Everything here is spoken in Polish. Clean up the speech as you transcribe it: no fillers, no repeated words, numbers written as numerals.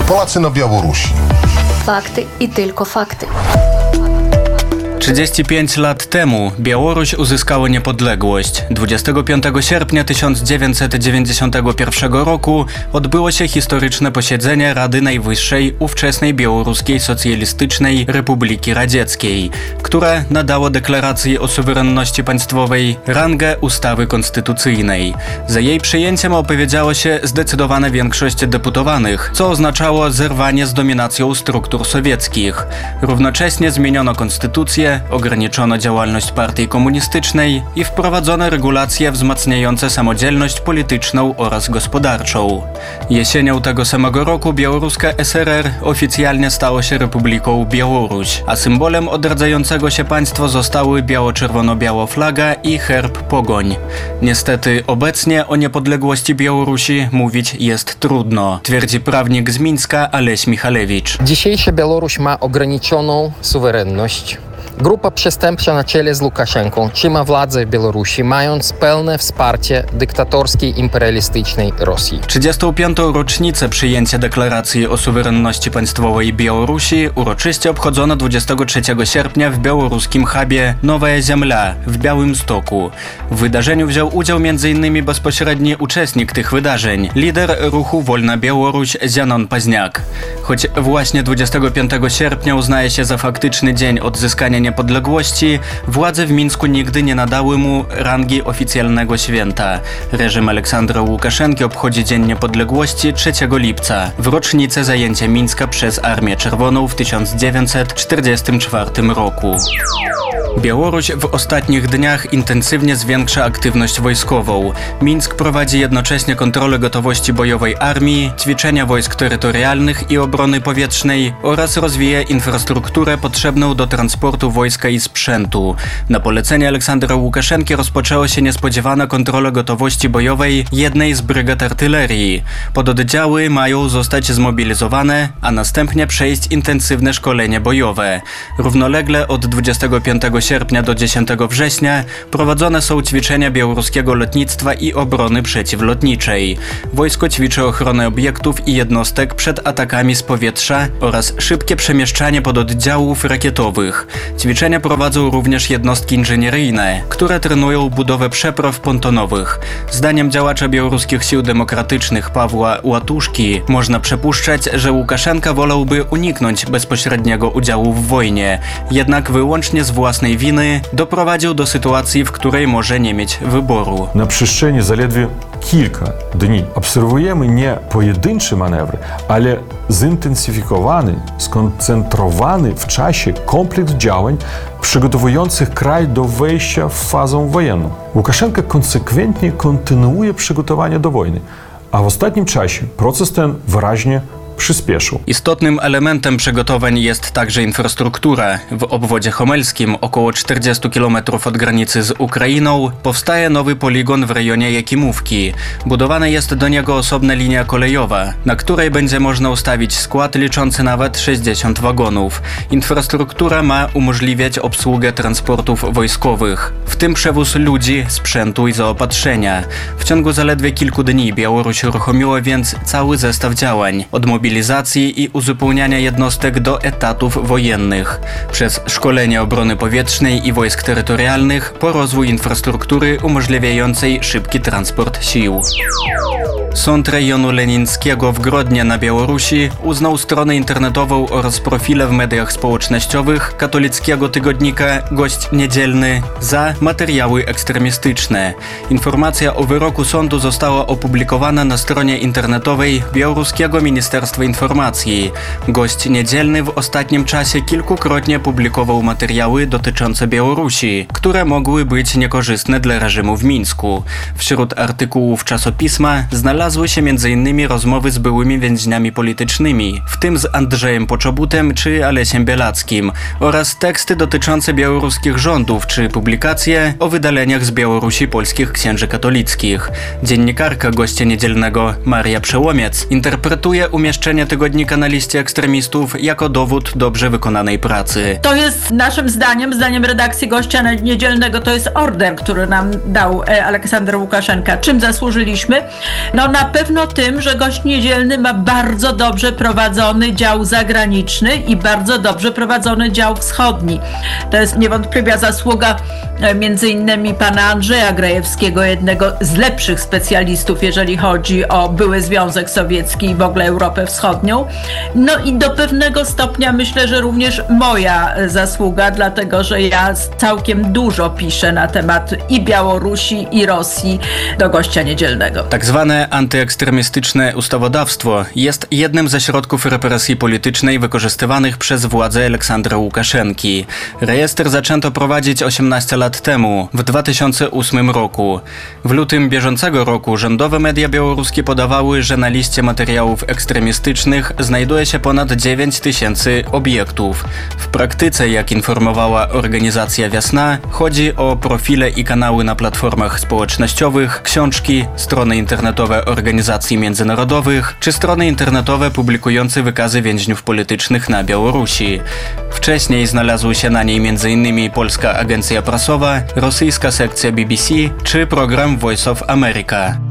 Polacy na Białorusi. Fakty i tylko fakty. 35 lat temu Białoruś uzyskała niepodległość. 25 sierpnia 1991 roku odbyło się historyczne posiedzenie Rady Najwyższej ówczesnej Białoruskiej Socjalistycznej Republiki Radzieckiej, które nadało deklaracji o suwerenności państwowej rangę ustawy konstytucyjnej. Za jej przyjęciem opowiedziało się zdecydowana większość deputowanych, co oznaczało zerwanie z dominacją struktur sowieckich. Równocześnie zmieniono konstytucję, ograniczono działalność partii komunistycznej i wprowadzono regulacje wzmacniające samodzielność polityczną oraz gospodarczą. Jesienią tego samego roku białoruska SRR oficjalnie stało się Republiką Białoruś, a symbolem odradzającego się państwa zostały biało-czerwono-biała flaga i herb Pogoń. Niestety obecnie o niepodległości Białorusi mówić jest trudno, twierdzi prawnik z Mińska Aleś Michalewicz. Dzisiejsza Białoruś ma ograniczoną suwerenność. Grupa przestępcza na czele z Łukaszenką trzyma władzę w Białorusi, mając pełne wsparcie dyktatorskiej, imperialistycznej Rosji. 35. rocznicę przyjęcia deklaracji o suwerenności państwowej Białorusi uroczyście obchodzono 23 sierpnia w białoruskim hubie Nowa Ziemia w Białymstoku. W wydarzeniu wziął udział m.in. bezpośredni uczestnik tych wydarzeń, lider ruchu Wolna Białoruś Zianon Paźniak. Choć właśnie 25 sierpnia uznaje się za faktyczny dzień odzyskania niepodległości, władze w Mińsku nigdy nie nadały mu rangi oficjalnego święta. Reżim Aleksandra Łukaszenki obchodzi Dzień Niepodległości 3 lipca, w rocznicę zajęcia Mińska przez Armię Czerwoną w 1944 roku. Białoruś w ostatnich dniach intensywnie zwiększa aktywność wojskową. Mińsk prowadzi jednocześnie kontrolę gotowości bojowej armii, ćwiczenia wojsk terytorialnych i obrony powietrznej oraz rozwija infrastrukturę potrzebną do transportu wojska i sprzętu. Na polecenie Aleksandra Łukaszenki rozpoczęła się niespodziewana kontrola gotowości bojowej jednej z brygad artylerii. Pododdziały mają zostać zmobilizowane, a następnie przejść intensywne szkolenie bojowe. Równolegle od 25 sierpnia do 10 września prowadzone są ćwiczenia białoruskiego lotnictwa i obrony przeciwlotniczej. Wojsko ćwiczy ochronę obiektów i jednostek przed atakami z powietrza oraz szybkie przemieszczanie pododdziałów rakietowych. Ćwiczenia prowadzą również jednostki inżynieryjne, które trenują budowę przepraw pontonowych. Zdaniem działacza białoruskich sił demokratycznych Pawła Łatuszki można przypuszczać, że Łukaszenka wolałby uniknąć bezpośredniego udziału w wojnie, jednak wyłącznie z własnej winy doprowadził do sytuacji, w której może nie mieć wyboru. Na przestrzeni zaledwie kilka dni obserwujemy nie pojedyncze manewry, ale zintensyfikowany, skoncentrowany w czasie kompleks działań przygotowujących kraj do wejścia w fazę wojenną. Łukaszenka konsekwentnie kontynuuje przygotowania do wojny, a w ostatnim czasie proces ten wyraźnie przyspieszył. Istotnym elementem przygotowań jest także infrastruktura. W obwodzie homelskim, około 40 km od granicy z Ukrainą, powstaje nowy poligon w rejonie Jakimówki. Budowana jest do niego osobna linia kolejowa, na której będzie można ustawić skład liczący nawet 60 wagonów. Infrastruktura ma umożliwiać obsługę transportów wojskowych, w tym przewóz ludzi, sprzętu i zaopatrzenia. W ciągu zaledwie kilku dni Białoruś uruchomiła więc cały zestaw działań, od mobilizacji i uzupełniania jednostek do etatów wojennych, przez szkolenie obrony powietrznej i wojsk terytorialnych po rozwój infrastruktury umożliwiającej szybki transport sił. Sąd rejonu lenińskiego w Grodnie na Białorusi uznał stronę internetową oraz profile w mediach społecznościowych katolickiego tygodnika Gość Niedzielny za materiały ekstremistyczne. Informacja o wyroku sądu została opublikowana na stronie internetowej Białoruskiego Ministerstwa Informacji. Gość Niedzielny w ostatnim czasie kilkukrotnie publikował materiały dotyczące Białorusi, które mogły być niekorzystne dla reżimu w Mińsku. Wśród artykułów czasopisma znalazły się m.in. rozmowy z byłymi więźniami politycznymi, w tym z Andrzejem Poczobutem czy Alesiem Bielackim, oraz teksty dotyczące białoruskich rządów czy publikacje o wydaleniach z Białorusi polskich księży katolickich. Dziennikarka Gościa Niedzielnego Maria Przełomiec interpretuje umieszczenie tygodnika na liście ekstremistów jako dowód dobrze wykonanej pracy. To jest naszym zdaniem redakcji Gościa Niedzielnego, to jest order, który nam dał Aleksander Łukaszenka. Czym zasłużyliśmy? No na pewno tym, że Gość Niedzielny ma bardzo dobrze prowadzony dział zagraniczny i bardzo dobrze prowadzony dział wschodni. To jest niewątpliwa zasługa między innymi pana Andrzeja Grajewskiego, jednego z lepszych specjalistów, jeżeli chodzi o były Związek Sowiecki i w ogóle Europę Wschodnią. No i do pewnego stopnia myślę, że również moja zasługa, dlatego że ja całkiem dużo piszę na temat i Białorusi, i Rosji do Gościa Niedzielnego. Tak zwane antyekstremistyczne ustawodawstwo jest jednym ze środków represji politycznej wykorzystywanych przez władze Aleksandra Łukaszenki. Rejestr zaczęto prowadzić 18 lat temu, w 2008 roku. W lutym bieżącego roku rządowe media białoruskie podawały, że na liście materiałów ekstremistycznych znajduje się ponad 9 tysięcy obiektów. W praktyce, jak informowała organizacja Wiasna, chodzi o profile i kanały na platformach społecznościowych, książki, strony internetowe organizacji międzynarodowych czy strony internetowe publikujące wykazy więźniów politycznych na Białorusi. Wcześniej znalazły się na niej m.in. Polska Agencja Prasowa, rosyjska sekcja BBC czy program Voice of America.